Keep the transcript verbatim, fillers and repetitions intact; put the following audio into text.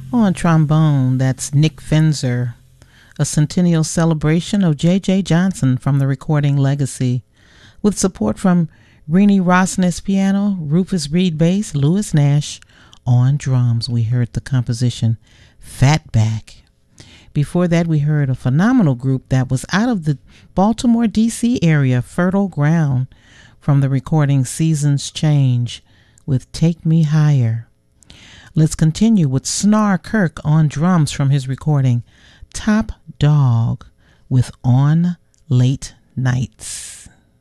On trombone, that's Nick Fenzer, a centennial celebration of J J. Johnson from the recording Legacy, with support from Renee Rosnes piano, Rufus Reed bass, Louis Nash on drums. We heard the composition Fatback. Before that, we heard a phenomenal group that was out of the Baltimore, D C area, Fertile Ground, from the recording Seasons Change with Take Me Higher. Let's continue with Snar Kirk on drums from his recording Top Dog with On Late Nights.